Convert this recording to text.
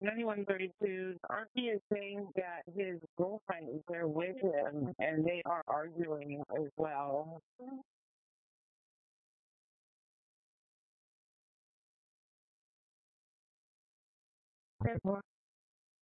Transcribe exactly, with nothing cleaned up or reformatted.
ninety-one thirty-two, Archie is saying that his girlfriend is there with him and they are arguing as well.